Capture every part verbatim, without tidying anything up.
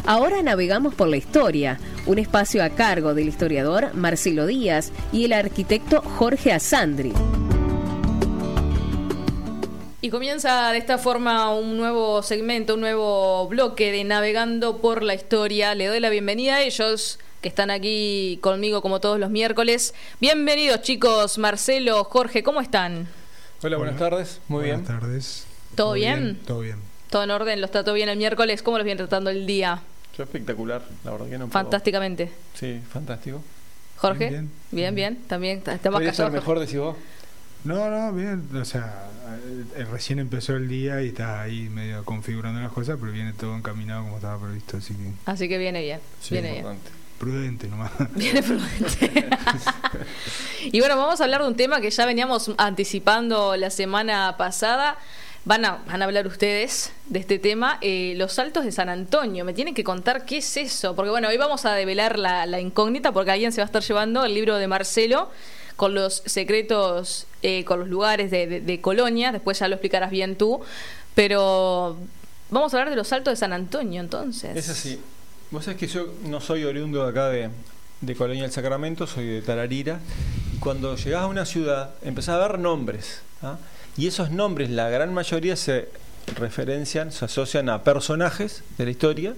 Ahora navegamos por la historia, un espacio a cargo del historiador Marcelo Díaz y el arquitecto Jorge Asandri. Y comienza de esta forma un nuevo segmento, un nuevo bloque de Navegando por la Historia. Le doy la bienvenida a ellos que están aquí conmigo como todos los miércoles. Bienvenidos, chicos. Marcelo, Jorge, ¿cómo están? Hola, buenas tardes. Muy bien. Buenas tardes. ¿Todo bien? Todo bien. ¿Todo en orden? ¿Los trató bien el miércoles? ¿Cómo los vienen tratando el día? Yo espectacular, la verdad que no puedo... Fantásticamente. Sí, fantástico. Jorge, Bien, bien, bien. bien. También estamos ¿Podría ser callados. mejor, decís vos? No, no, bien. O sea, eh, recién empezó el día y está ahí medio configurando las cosas, pero viene todo encaminado como estaba previsto, así que... Así que viene bien. Sí, viene importante. bien. Prudente nomás. Viene prudente. Y bueno, vamos a hablar de un tema que ya veníamos anticipando la semana pasada. Van a, van a hablar ustedes de este tema, eh, los Saltos de San Antonio. Me tienen que contar qué es eso, porque bueno, hoy vamos a develar la, la incógnita, porque alguien se va a estar llevando el libro de Marcelo con los secretos, eh, con los lugares de, de, de Colonia. Después ya lo explicarás bien tú, pero vamos a hablar de los Saltos de San Antonio entonces. Es así. Vos sabés que yo no soy oriundo de acá de, de Colonia del Sacramento, soy de Tararira, y cuando llegás a una ciudad empezás a ver nombres, ¿ah? Y esos nombres, la gran mayoría se referencian, se asocian a personajes de la historia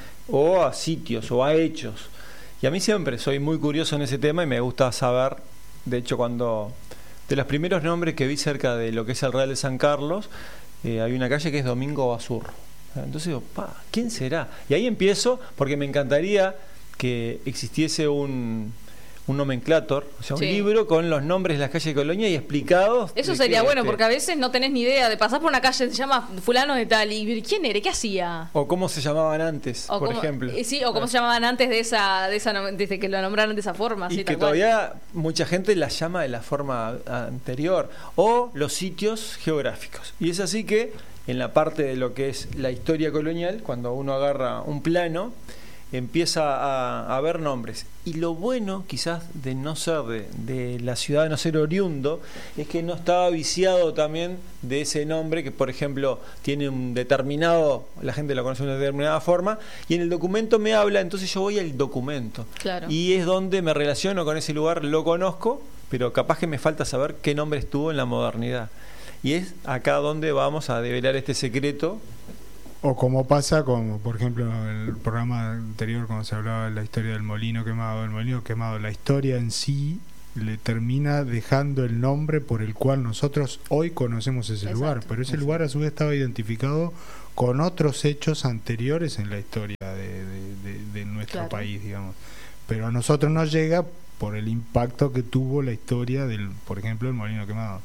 o a sitios o a hechos. Y a mí siempre soy muy curioso en ese tema y me gusta saber, de hecho, cuando de los primeros nombres que vi cerca de lo que es el Real de San Carlos, eh, hay una calle que es Domingo Basurro. Entonces digo, pa, ¿quién será? Y ahí empiezo, porque me encantaría que existiese un... un nomenclator, o sea, un sí. libro con los nombres de las calles de Colonia y explicados. Eso sería qué, bueno, qué. porque a veces no tenés ni idea de pasar por una calle, se llama fulano de tal, y ¿quién era? ¿Qué hacía? O cómo se llamaban antes, o por cómo, ejemplo. Eh, sí, o cómo ah. se llamaban antes de esa, de esa desde que lo nombraron de esa forma. Y sí, que tal todavía cual. mucha gente la llama de la forma anterior. O los sitios geográficos. Y es así que en la parte de lo que es la historia colonial, cuando uno agarra un plano, empieza a, a ver nombres. Y lo bueno quizás de no ser de, de la ciudad, de no ser oriundo, es que no estaba viciado también de ese nombre que, por ejemplo, tiene un determinado, la gente lo conoce de una determinada forma, y en el documento me habla, entonces yo voy al documento. Claro. Y es donde me relaciono con ese lugar, lo conozco, pero capaz que me falta saber qué nombre estuvo en la modernidad. Y es acá donde vamos a develar este secreto. O como pasa, como por ejemplo en el programa anterior cuando se hablaba de la historia del molino quemado, el molino quemado, la historia en sí le termina dejando el nombre por el cual nosotros hoy conocemos ese Exacto. lugar, pero ese Exacto. lugar a su vez estaba identificado con otros hechos anteriores en la historia de, de, de, de nuestro claro. país, digamos. Pero a nosotros nos llega por el impacto que tuvo la historia del, por ejemplo, el molino quemado.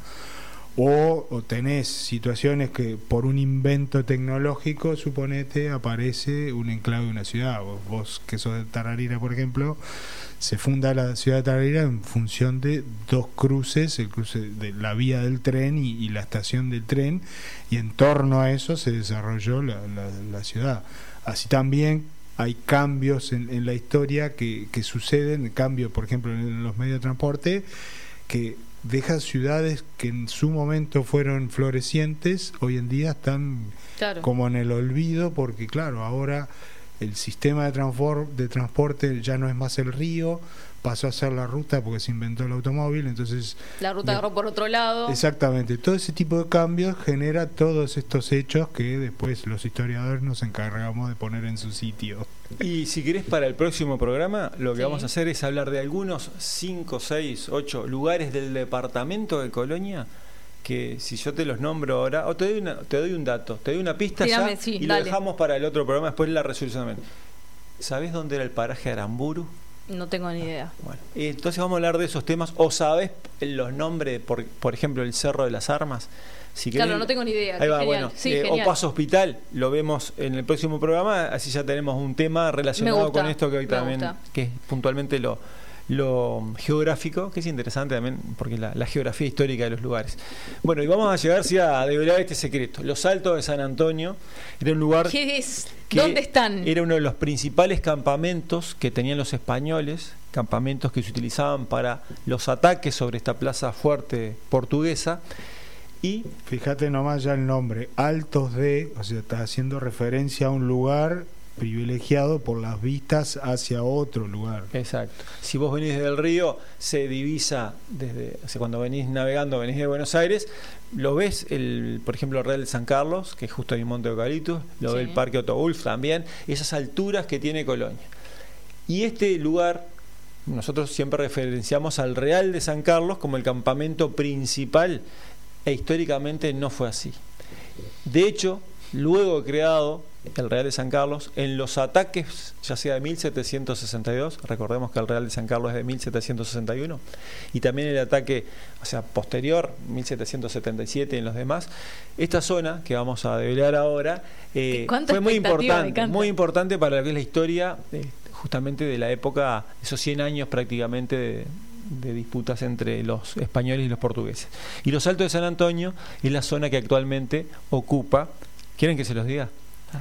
O, o tenés situaciones que por un invento tecnológico, suponete, aparece un enclave de una ciudad. Vos, vos que sos de Tararira, por ejemplo, se funda la ciudad de Tararira en función de dos cruces, el cruce de la vía del tren y, y la estación del tren, y en torno a eso se desarrolló la, la, la ciudad. Así también hay cambios en, en la historia que, que suceden, cambios, por ejemplo, en los medios de transporte, que deja ciudades que en su momento fueron florecientes, hoy en día están claro. como en el olvido, porque claro, ahora el sistema de, transfor- de transporte ya no es más el río, pasó a ser la ruta porque se inventó el automóvil, entonces la ruta agarró por otro lado. Exactamente, todo ese tipo de cambios genera todos estos hechos que después los historiadores nos encargamos de poner en su sitio. Y si querés, para el próximo programa lo que sí. vamos a hacer es hablar de algunos cinco, seis, ocho lugares del departamento de Colonia que si yo te los nombro ahora, o te doy, una, te doy un dato, te doy una pista Tírame, ya sí, y dale. lo dejamos para el otro programa, después la resolución. ¿Sabés dónde era el paraje Aramburu? No tengo ni idea. Bueno, entonces vamos a hablar de esos temas. ¿O sabés los nombres, por, por ejemplo, el Cerro de las Armas? Si querés, claro, no tengo ni idea. Ahí va, genial. bueno. Sí, eh, o Paso Hospital, lo vemos en el próximo programa, así ya tenemos un tema relacionado gusta, con esto que hoy también, gusta. que es puntualmente lo, lo geográfico, que es interesante también, porque la, la geografía histórica de los lugares. Bueno, y vamos a llegar sí, a develar este secreto. Los Saltos de San Antonio era un lugar... ¿Qué es? ¿Dónde están? Era uno de los principales campamentos que tenían los españoles, campamentos que se utilizaban para los ataques sobre esta plaza fuerte portuguesa. Y fíjate nomás ya el nombre, Altos de, o sea, estás haciendo referencia a un lugar privilegiado por las vistas hacia otro lugar. Exacto. Si vos venís del río, se divisa desde, o sea, cuando venís navegando, venís de Buenos Aires, lo ves, el, por ejemplo, el Real de San Carlos, que es justo ahí en Monte Eucaliptus, lo Sí. ve el Parque Otto Wulf también, esas alturas que tiene Colonia. Y este lugar, nosotros siempre referenciamos al Real de San Carlos como el campamento principal, e históricamente no fue así. De hecho, luego de creado el Real de San Carlos, en los ataques, ya sea de mil setecientos sesenta y dos, recordemos que el Real de San Carlos es de mil setecientos sesenta y uno, y también el ataque, o sea, posterior, mil setecientos setenta y siete, en los demás, esta zona que vamos a develar ahora eh, ¿Cuánta fue muy expectativa? Me importante, encanta. muy importante para lo que es la historia, eh, justamente de la época, esos cien años prácticamente de, de disputas entre los españoles y los portugueses. Y los Altos de San Antonio es la zona que actualmente ocupa. ¿Quieren que se los diga?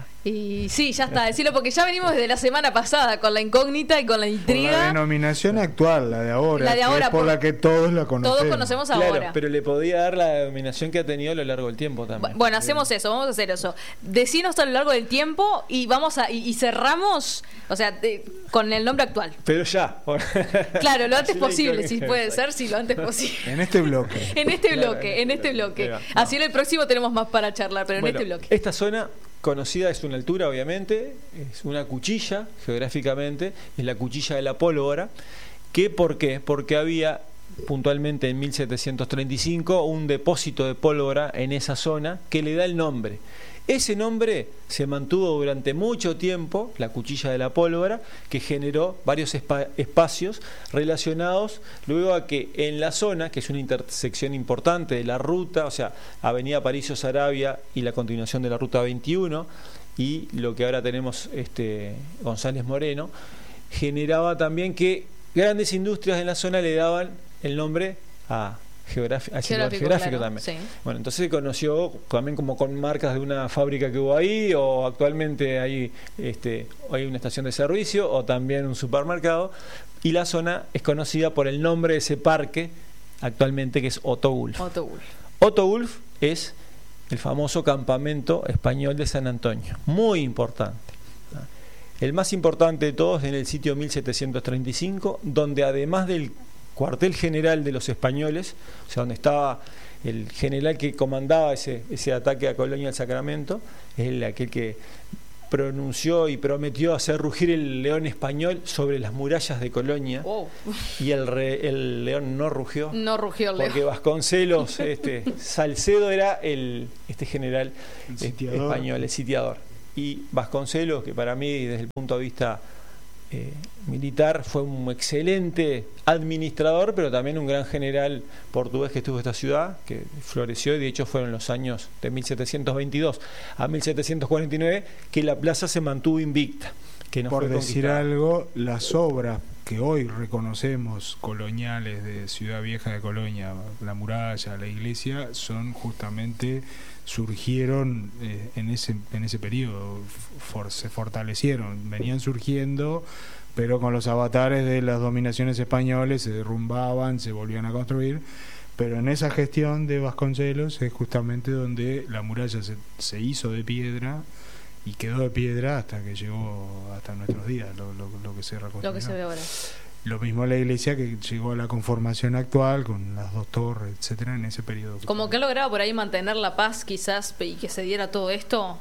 Y sí, ya está, decirlo porque ya venimos desde la semana pasada con la incógnita y con la Por la intriga. denominación actual, la de ahora, La de que ahora, es por por- la que todos la conocemos. Todos conocemos Claro, ahora. pero le podía dar la denominación que ha tenido a lo largo del tiempo también. Bueno, hacemos eso, vamos a hacer eso. Decinos a lo largo del tiempo y vamos a y, y cerramos, o sea, de- con el nombre actual. Pero ya. Claro, lo antes Así la posible, si incógnita. puede ser, sí, lo antes posible. En este bloque. En este Claro, bloque, en este bloque. Ahí va. Así en el próximo tenemos más para charlar, pero en Bueno, este bloque. esta zona conocida es una altura, obviamente, es una cuchilla, geográficamente, es la cuchilla de la pólvora. ¿Qué por qué? Porque había puntualmente en mil setecientos treinta y cinco un depósito de pólvora en esa zona que le da el nombre. Ese nombre se mantuvo durante mucho tiempo, la cuchilla de la pólvora, que generó varios espa- espacios relacionados luego a que en la zona, que es una intersección importante de la ruta, o sea, Avenida Aparicio Saravia y la continuación de la ruta veintiuno, y lo que ahora tenemos este González Moreno, generaba también que grandes industrias en la zona le daban el nombre a geográfico, Geográfico, geográfico claro, también. sí. Bueno, entonces se conoció también como con marcas de una fábrica que hubo ahí, o actualmente hay, este, hay una estación de servicio, o también un supermercado, y la zona es conocida por el nombre de ese parque actualmente, que es Otto Wulf. Otto Wulf. Otto Wulf es el famoso campamento español de San Antonio, muy importante. El más importante de todos en el sitio mil setecientos treinta y cinco, donde además del cuartel general de los españoles, o sea, donde estaba el general que comandaba ese, ese ataque a Colonia del Sacramento, es el, aquel que pronunció y prometió hacer rugir el león español sobre las murallas de Colonia, Wow. y el, re- el león no rugió. No rugió el Porque león. Vasconcelos, este, Salcedo era el este general El este, sitiador. español, el sitiador. Y Vasconcelos, que para mí, desde el punto de vista eh, militar, fue un excelente administrador, pero también un gran general portugués que estuvo en esta ciudad, que floreció, y de hecho fueron los años de mil setecientos veintidós a mil setecientos cuarenta y nueve que la plaza se mantuvo invicta. Que no Por fue decir conquistada. algo, las obras que hoy reconocemos coloniales de Ciudad Vieja de Colonia, la muralla, la iglesia, son justamente surgieron eh, en ese en ese periodo, for- se fortalecieron, venían surgiendo, pero con los avatares de las dominaciones españoles se derrumbaban, se volvían a construir. Pero en esa gestión de Vasconcelos es justamente donde la muralla se, se hizo de piedra y quedó de piedra hasta que llegó hasta nuestros días, lo, lo, lo que se reconstruyó. Lo que se ve ahora. Lo mismo la iglesia, que llegó a la conformación actual con las dos torres, etcétera, en ese periodo. Como que ha logrado por ahí mantener la paz quizás y que se diera todo esto.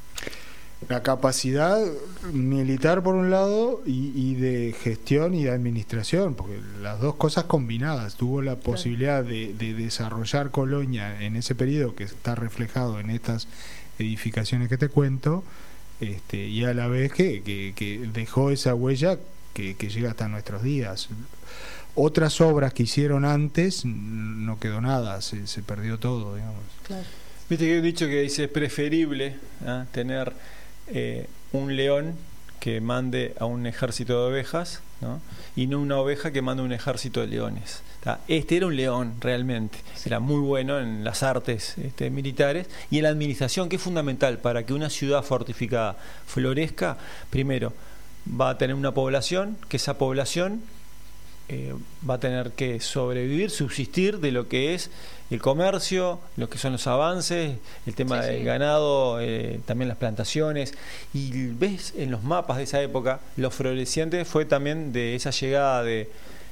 La capacidad militar por un lado y, y de gestión y de administración, porque las dos cosas combinadas. Tuvo la posibilidad de, de desarrollar Colonia en ese periodo, que está reflejado en estas edificaciones que te cuento, este, y a la vez que, que, que dejó esa huella que, que llega hasta nuestros días. Otras obras que hicieron antes no quedó nada, se, se perdió todo, digamos. Claro. Viste que hay un dicho que dice: es preferible ¿ah? tener eh, un león que mande a un ejército de ovejas, ¿no? y no una oveja que mande a un ejército de leones. ¿tá? Este era un león realmente, era muy bueno en las artes este, militares y en la administración, que es fundamental para que una ciudad fortificada florezca. Primero, va a tener una población, que esa población eh, va a tener que sobrevivir, subsistir de lo que es el comercio, lo que son los avances, el tema sí, del sí. ganado, eh, también las plantaciones. Y ves en los mapas de esa época, lo floreciente fue también de esa llegada de,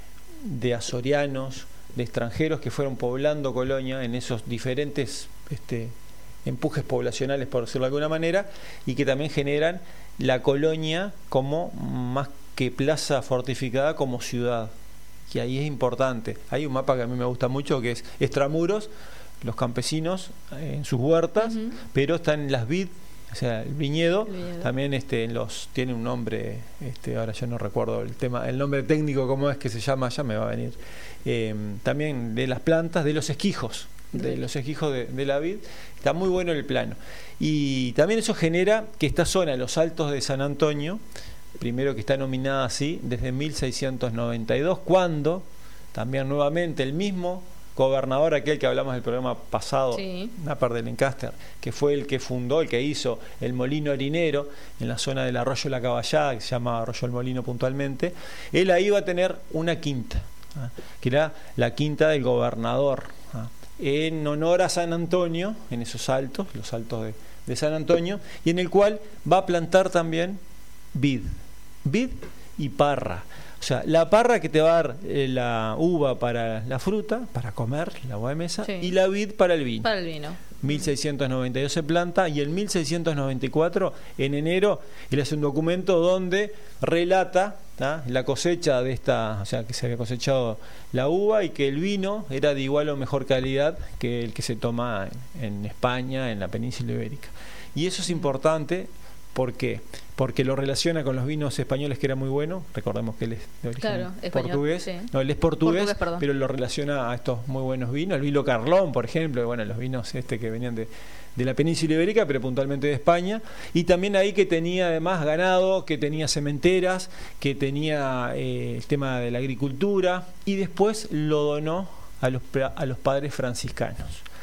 de azorianos, de extranjeros que fueron poblando Colonia en esos diferentes este, empujes poblacionales, por decirlo de alguna manera, y que también generan la Colonia como, más que plaza fortificada, como ciudad. Y ahí es importante. Hay un mapa que a mí me gusta mucho, que es extramuros, los campesinos eh, en sus huertas, uh-huh. pero están las vid, o sea, el viñedo, el viñedo. También este, en los tiene un nombre, este, ahora yo no recuerdo el tema, el nombre técnico, cómo es que se llama, ya me va a venir. Eh, también de las plantas, de los esquijos, de los esquijos de, de la vid, está muy bueno el plano. Y también eso genera que esta zona, los Altos de San Antonio, primero que está nominada así desde mil seiscientos noventa y dos, cuando también nuevamente el mismo gobernador, aquel que hablamos del programa pasado, sí. Nápar de Lancaster, que fue el que fundó, el que hizo el molino harinero en la zona del arroyo La Caballada, que se llama Arroyo El Molino puntualmente, él ahí va a tener una quinta, ¿ah? que era la quinta del gobernador, ¿ah? en honor a San Antonio, en esos altos, los altos de, de San Antonio, y en el cual va a plantar también vid, vid y parra. O sea, la parra que te va a dar eh, la uva para la fruta, para comer, la uva de mesa, sí. y la vid para el vino. Para el vino. mil seiscientos noventa y dos se planta, y en mil seiscientos noventa y cuatro, en enero, él hace un documento donde relata ¿tá? la cosecha de esta, o sea, que se había cosechado la uva y que el vino era de igual o mejor calidad que el que se toma en, en España, en la península ibérica. Y eso es importante. ¿Por qué? Porque lo relaciona con los vinos españoles, que era muy bueno. Recordemos que él es de origen claro, español, portugués. Sí. No, él es portugués, portugués pero lo relaciona a estos muy buenos vinos. El vino Carlón, por ejemplo, bueno, los vinos este que venían de, de la península ibérica, pero puntualmente de España. Y también ahí que tenía además ganado, que tenía cementeras, que tenía eh, el tema de la agricultura. Y después lo donó a los, a los padres franciscanos.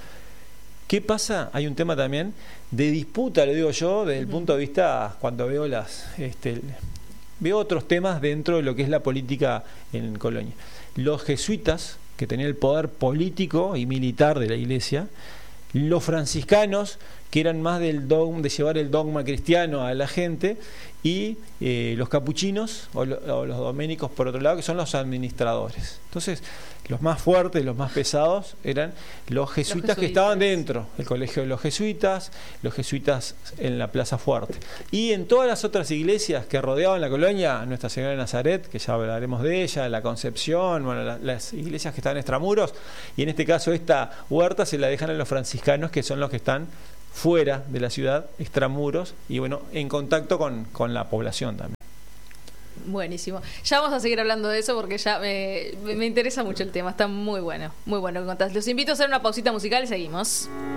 ¿Qué pasa? Hay un tema también de disputa, lo digo yo, desde el uh-huh. punto de vista, cuando veo las este, veo otros temas dentro de lo que es la política en Colonia. Los jesuitas, que tenían el poder político y militar de la iglesia, los franciscanos, que eran más del dogma, de llevar el dogma cristiano a la gente, y eh, los capuchinos o, lo, o los doménicos, por otro lado, que son los administradores. Entonces, los más fuertes, los más pesados eran los jesuitas, los jesuitas que estaban dentro, el colegio de los jesuitas, los jesuitas en la Plaza Fuerte. Y en todas las otras iglesias que rodeaban la colonia, Nuestra Señora de Nazaret, que ya hablaremos de ella, la Concepción, bueno, la, las iglesias que están extramuros, y en este caso esta huerta se la dejan a los franciscanos, que son los que están fuera de la ciudad, extramuros, y bueno, en contacto con, con la población también. Buenísimo. Ya vamos a seguir hablando de eso porque ya me, me interesa mucho el tema. Está muy bueno, muy bueno que contás. Los invito a hacer una pausita musical y seguimos.